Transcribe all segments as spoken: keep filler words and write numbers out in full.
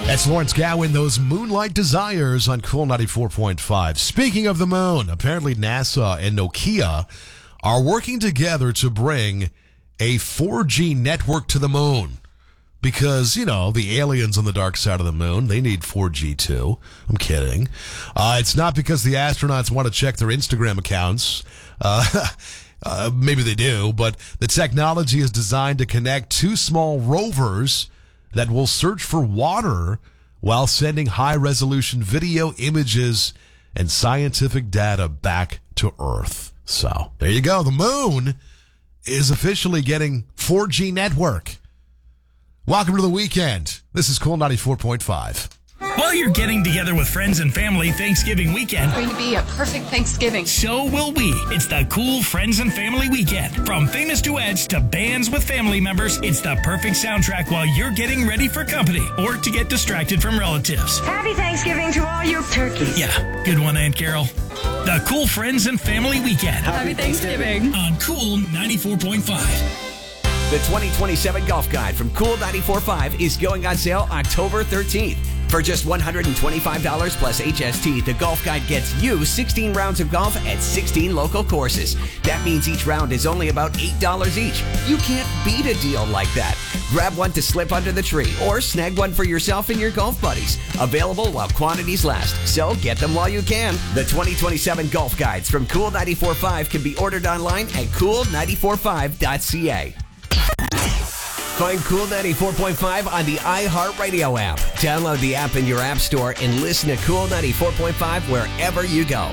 That's Lawrence Gowan, those Moonlight Desires on Cool ninety-four point five. Speaking of the moon, apparently NASA and Nokia are working together to bring a four G network to the moon. Because, you know, the aliens on the dark side of the moon, they need four G too. I'm kidding. Uh, it's not because the astronauts want to check their Instagram accounts. Uh, uh, maybe they do, but the technology is designed to connect two small rovers that will search for water while sending high-resolution video, images, and scientific data back to Earth. So, there you go. The moon is officially getting four G network. Welcome to the weekend. This is Cool ninety-four point five. While you're getting together with friends and family Thanksgiving weekend, It's going to be a perfect Thanksgiving. so will we. It's the Cool Friends and Family Weekend. From famous duets to bands with family members, it's the perfect soundtrack while you're getting ready for company or to get distracted from relatives. Happy Thanksgiving to all you turkeys. Yeah, good one, Aunt Carol. The Cool Friends and Family Weekend Happy Thanksgiving. on Cool ninety-four point five. The twenty twenty-seven Golf Guide from Cool ninety-four point five is going on sale October thirteenth. For just one hundred twenty-five dollars plus H S T, the Golf Guide gets you sixteen rounds of golf at sixteen local courses. That means each round is only about eight dollars each. You can't beat a deal like that. Grab one to slip under the tree or snag one for yourself and your golf buddies. Available while quantities last, so get them while you can. The twenty twenty-seven Golf Guides from Cool ninety-four point five can be ordered online at cool ninety-four point five dot c a. Find Cool ninety-four point five on the iHeartRadio app. Download the app in your app store and listen to Cool ninety-four point five wherever you go.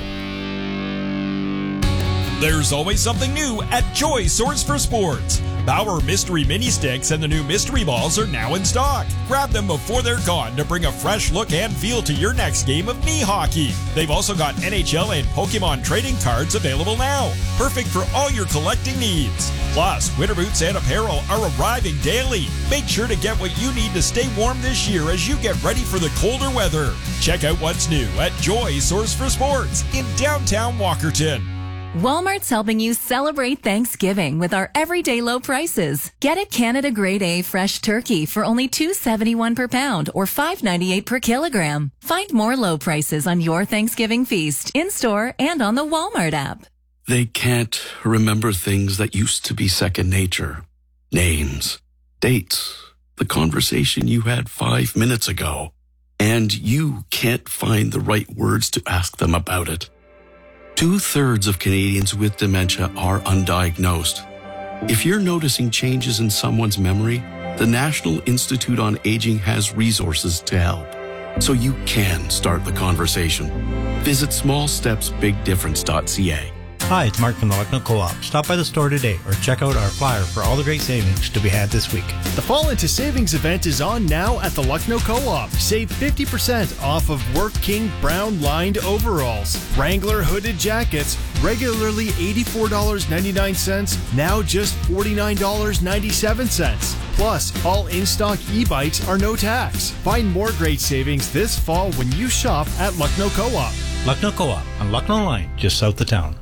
There's always something new at Joy Source for Sports. Bauer Mystery Mini Sticks and the new Mystery Balls are now in stock. Grab them before they're gone to bring a fresh look and feel to your next game of knee hockey. They've also got N H L and Pokemon trading cards available now. Perfect for all your collecting needs. Plus, winter boots and apparel are arriving daily. Make sure to get what you need to stay warm this year as you get ready for the colder weather. Check out what's new at Joy Source for Sports in downtown Walkerton. Walmart's helping you celebrate Thanksgiving with our everyday low prices. Get it Canada Grade A fresh turkey for only two dollars and seventy-one cents per pound or five dollars and ninety-eight cents per kilogram. Find more low prices on your Thanksgiving feast in-store and on the Walmart app. They can't remember things that used to be second nature. Names, dates, the conversation you had five minutes ago. And you can't find the right words to ask them about it. Two-thirds of Canadians with dementia are undiagnosed. If you're noticing changes in someone's memory, the National Institute on Aging has resources to help, so you can start the conversation. Visit small steps big difference dot c a. Hi, it's Mark from the Lucknow Co-op. Stop by the store today or check out our flyer for all the great savings to be had this week. The Fall Into Savings event is on now at the Lucknow Co-op. Save fifty percent off of Work King brown lined overalls. Wrangler hooded jackets, regularly eighty-four dollars and ninety-nine cents, now just forty-nine dollars and ninety-seven cents. Plus, all in-stock e-bikes are no tax. Find more great savings this fall when you shop at Lucknow Co-op. Lucknow Co-op on Lucknow Line, just south of town.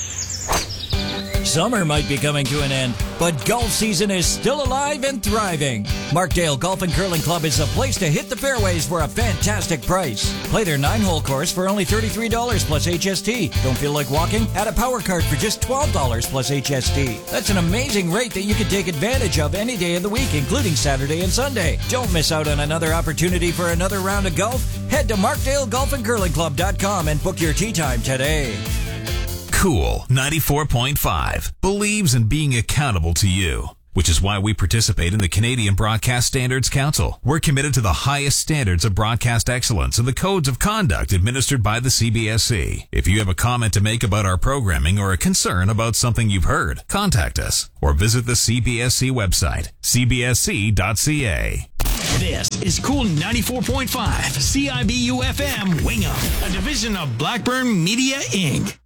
Summer might be coming to an end, but golf season is still alive and thriving. Markdale Golf and Curling Club is the place to hit the fairways for a fantastic price. Play their nine-hole course for only thirty-three dollars plus H S T. Don't feel like walking? Add a power card for just twelve dollars plus H S T. That's an amazing rate that you can take advantage of any day of the week, including Saturday and Sunday. Don't miss out on another opportunity for another round of golf. Head to markdale golf and curling club dot com and book your tee time today. Cool ninety-four point five believes in being accountable to you, which is why we participate in the Canadian Broadcast Standards Council. We're committed to the highest standards of broadcast excellence and the codes of conduct administered by the C B S C. If you have a comment to make about our programming or a concern about something you've heard, contact us or visit the C B S C website, c b s c dot c a. This is Cool ninety-four point five, C I B U F M Wingham, a division of Blackburn Media, Incorporated.